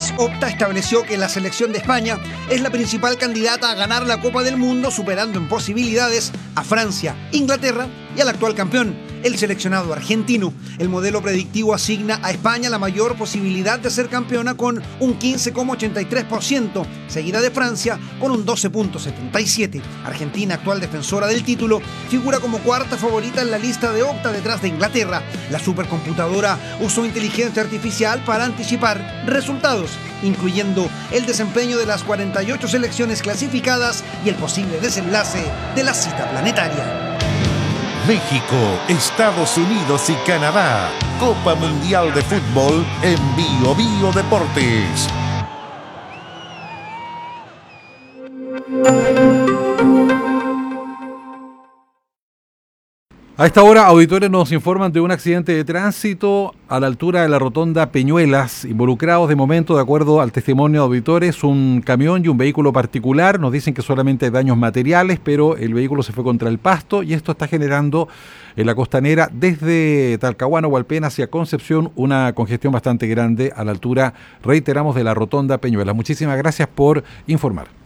viernes, Opta estableció que la selección de España es la principal candidata a ganar la Copa del Mundo, superando en posibilidades a Francia, Inglaterra y al actual campeón, el seleccionado argentino. El modelo predictivo asigna a España la mayor posibilidad de ser campeona con un 15,83%, seguida de Francia con un 12,77%. Argentina, actual defensora del título, figura como cuarta favorita en la lista de Opta detrás de Inglaterra. La supercomputadora usó inteligencia artificial para anticipar resultados, incluyendo el desempeño de las 48 selecciones clasificadas y el posible desenlace de la cita planetaria. México, Estados Unidos y Canadá. Copa Mundial de Fútbol en Bio Deportes. A esta hora, auditores nos informan de un accidente de tránsito a la altura de la rotonda Peñuelas. Involucrados de momento, de acuerdo al testimonio de auditores, un camión y un vehículo particular. Nos dicen que solamente hay daños materiales, pero el vehículo se fue contra el pasto y esto está generando en la costanera desde Talcahuano, Hualpén hacia Concepción una congestión bastante grande a la altura, reiteramos, de la rotonda Peñuelas. Muchísimas gracias por informar.